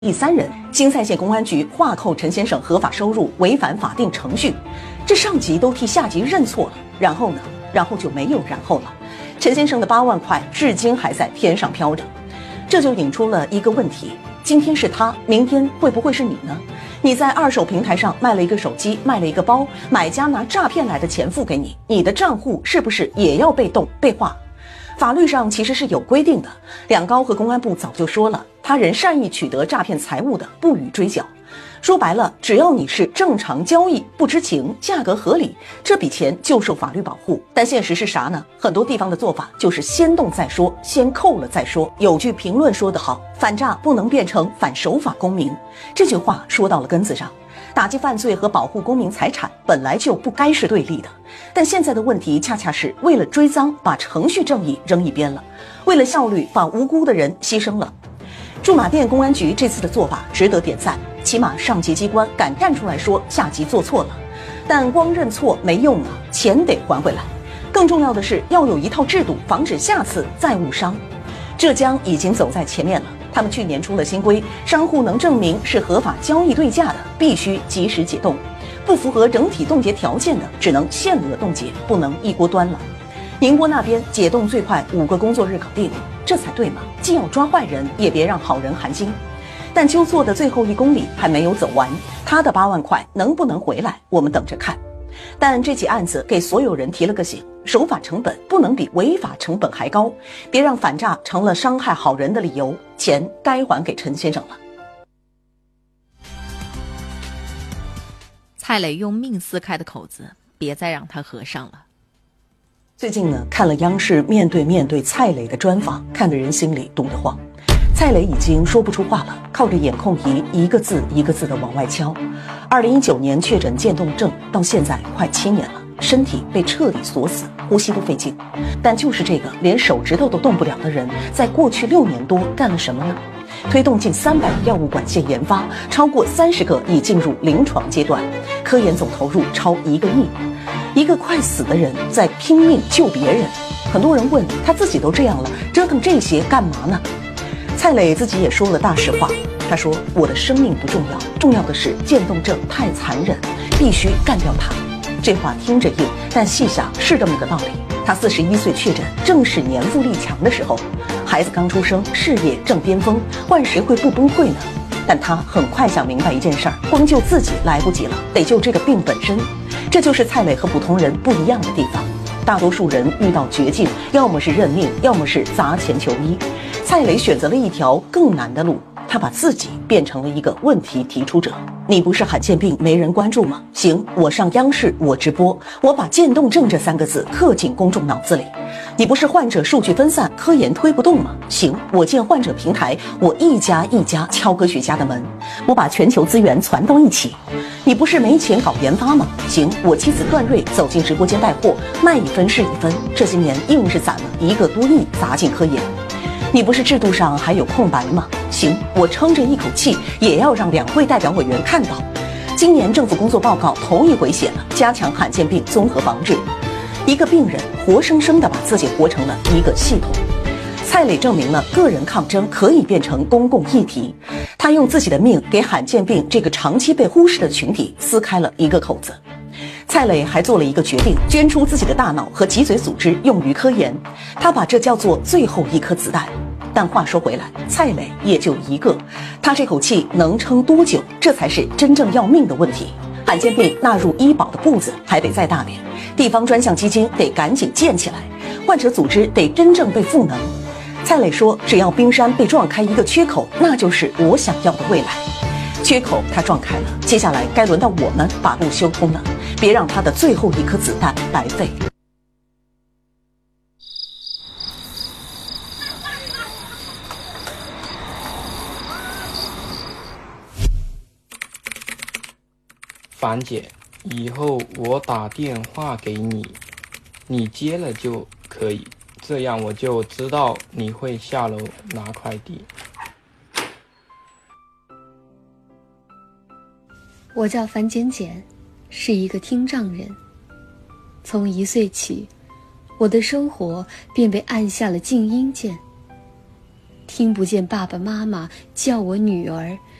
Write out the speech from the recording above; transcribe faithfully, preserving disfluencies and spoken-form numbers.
第三人，新蔡县公安局划扣陈先生合法收入，违反法定程序。这上级都替下级认错了，然后呢？然后就没有然后了。陈先生的八万块至今还在天上飘着，这就引出了一个问题：今天是他，明天会不会是你呢？你在二手平台上卖了一个手机，卖了一个包，买家拿诈骗来的钱付给你，你的账户是不是也要被冻被划？法律上其实是有规定的，两高和公安部早就说了，他人善意取得诈骗财物的，不予追缴。说白了，只要你是正常交易，不知情，价格合理，这笔钱就受法律保护。但现实是啥呢？很多地方的做法就是先动再说，先扣了再说。有句评论说得好，反诈不能变成反守法公民。这句话说到了根子上。打击犯罪和保护公民财产本来就不该是对立的，但现在的问题恰恰是为了追赃把程序正义扔一边了，为了效率把无辜的人牺牲了。驻马店公安局这次的做法值得点赞，起码上级机关敢站出来说下级做错了。但光认错没用啊，钱得还回来。更重要的是要有一套制度，防止下次再误伤。浙江已经走在前面了，他们去年出了新规，商户能证明是合法交易对价的，必须及时解冻；不符合整体冻结条件的，只能限额冻结，不能一锅端了。宁波那边解冻最快五个工作日搞定，这才对嘛！既要抓坏人，也别让好人寒心。但纠错的最后一公里还没有走完，他的八万块能不能回来，我们等着看。但这起案子给所有人提了个醒，守法成本不能比违法成本还高，别让反诈成了伤害好人的理由，钱该还给陈先生了。 蔡磊用命撕开的口子，别再让他合上了。 最近呢，看了央视面对面对蔡磊的专访，看得人心里堵得慌。蔡磊已经说不出话了，靠着眼控仪一个字一个字的往外敲。二零一九年确诊渐冻症，到现在快七年了，身体被彻底锁死，呼吸都费劲。但就是这个连手指头都动不了的人，在过去六年多干了什么呢？推动近三百个药物管线研发，超过三十个已进入临床阶段，科研总投入超一个亿。一个快死的人在拼命救别人，很多人问他自己都这样了，折腾这些干嘛呢？蔡磊自己也说了大实话，他说：“我的生命不重要，重要的是渐冻症太残忍，必须干掉它。”这话听着硬，但细想是这么个道理。他四十一岁确诊，正是年富力强的时候，孩子刚出生，事业正巅峰，换谁会不崩溃呢？但他很快想明白一件事儿，光救自己来不及了，得救这个病本身。这就是蔡磊和普通人不一样的地方。大多数人遇到绝境，要么是认命，要么是砸钱求医。蔡磊选择了一条更难的路，他把自己变成了一个问题提出者。你不是罕见病没人关注吗？行，我上央视，我直播，我把渐冻症这三个字刻进公众脑子里。你不是患者数据分散，科研推不动吗？行，我建患者平台，我一家一家敲科学家的门，我把全球资源攒到一起。你不是没钱搞研发吗？行，我妻子段瑞走进直播间带货，卖一分是一分，这些年硬是攒了一个多亿砸进科研。你不是制度上还有空白吗？行，我撑着一口气也要让两会代表委员看到。今年政府工作报告头一回写了加强罕见病综合防治，一个病人活生生地把自己活成了一个系统。蔡磊证明了个人抗争可以变成公共议题，他用自己的命给罕见病这个长期被忽视的群体撕开了一个口子。蔡磊还做了一个决定，捐出自己的大脑和脊髓组织用于科研，他把这叫做最后一颗子弹。但话说回来，蔡磊也就一个，他这口气能撑多久，这才是真正要命的问题。罕见病纳入医保的步子还得再大点，地方专项基金得赶紧建起来，患者组织得真正被赋能。蔡磊说，只要冰山被撞开一个缺口，那就是我想要的未来。缺口他撞开了，接下来该轮到我们把路修通了，别让他的最后一颗子弹白费。 樊姐，以后我打电话给你，你接了就可以，这样我就知道你会下楼拿快递。 我叫樊简简，是一个听障人。从一岁起，我的生活便被按下了静音键。 听不见爸爸妈妈叫我女儿，